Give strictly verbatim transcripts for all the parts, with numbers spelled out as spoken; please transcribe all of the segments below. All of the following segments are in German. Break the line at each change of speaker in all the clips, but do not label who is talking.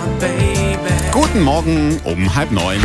Guten Morgen um halb neun.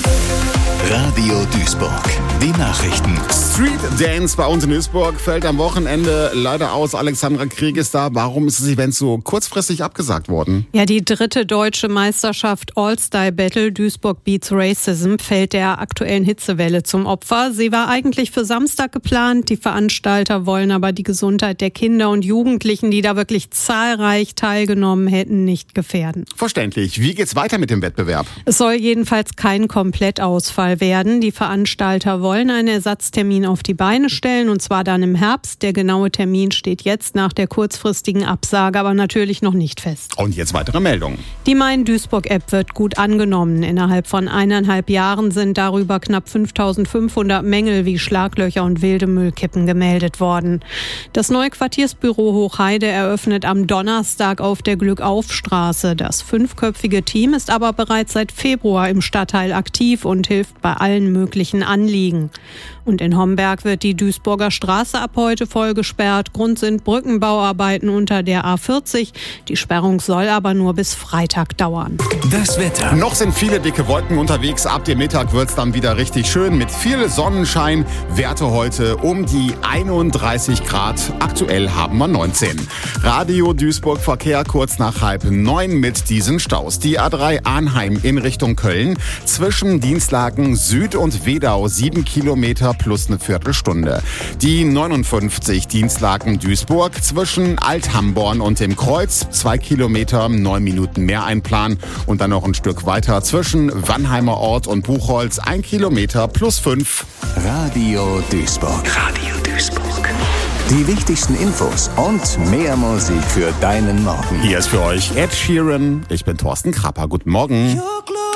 Radio Duisburg. Die Nachrichten.
Street Dance bei uns in Duisburg fällt am Wochenende leider aus. Alexandra Krieg ist da. Warum ist das Event so kurzfristig abgesagt worden?
Ja, die dritte deutsche Meisterschaft All-Style Battle Duisburg Beats Racism fällt der aktuellen Hitzewelle zum Opfer. Sie war eigentlich für Samstag geplant. Die Veranstalter wollen aber die Gesundheit der Kinder und Jugendlichen, die da wirklich zahlreich teilgenommen hätten, nicht gefährden.
Verständlich. Wie geht's weiter mit dem Wettbewerb?
Es soll jedenfalls kein Komplettausfall werden. Die Veranstalter wollen einen Ersatztermin auf die Beine stellen, und zwar dann im Herbst. Der genaue Termin steht jetzt nach der kurzfristigen Absage aber natürlich noch nicht fest.
Und jetzt weitere Meldungen.
Die Mein Duisburg-App wird gut angenommen. Innerhalb von eineinhalb Jahren sind darüber knapp fünftausendfünfhundert Mängel wie Schlaglöcher und wilde Müllkippen gemeldet worden. Das neue Quartiersbüro Hochheide eröffnet am Donnerstag auf der Glückaufstraße. Das fünfköpfige Team ist aber bereits seit Februar im Stadtteil aktiv und hilft bei allen möglichen Anliegen. Und in Homberg wird die Duisburger Straße ab heute voll gesperrt. Grund sind Brückenbauarbeiten unter der A vierzig. Die Sperrung soll aber nur bis Freitag dauern.
Das Wetter.
Noch sind viele dicke Wolken unterwegs. Ab dem Mittag wird's dann wieder richtig schön mit viel Sonnenschein. Werte heute um die einunddreißig Grad. Aktuell haben wir neunzehn. Radio Duisburg Verkehr kurz nach halb neun mit diesen Staus. Die A drei Arnheim in Richtung Köln. Zwischen Dienstlaken Süd und Wedau sieben Kilometer plus eine Viertelstunde. Die neunundfünfzig Dienstlaken Duisburg zwischen Althamborn und dem Kreuz. Zwei Kilometer, neun Minuten mehr einplanen. Und dann noch ein Stück weiter zwischen Wannheimer Ort und Buchholz. Ein Kilometer plus fünf.
Radio Duisburg.
Radio Duisburg.
Die wichtigsten Infos und mehr Musik für deinen Morgen.
Hier ist für euch Ed Sheeran. Ich bin Thorsten Krapper. Guten Morgen.